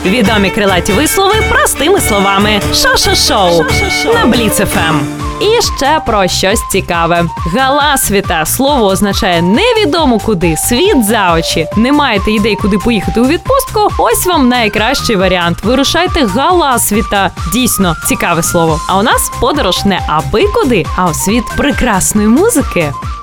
Відомі крилаті вислови простими словами. Шо-шо-шоу на Бліц FM. І ще про щось цікаве. Галасвіта. Слово означає невідомо куди, світ за очі. Не маєте ідей, куди поїхати у відпустку? Ось вам найкращий варіант. Вирушайте галасвіта. Дійсно, цікаве слово. А у нас подорож не аби куди, а у світ прекрасної музики.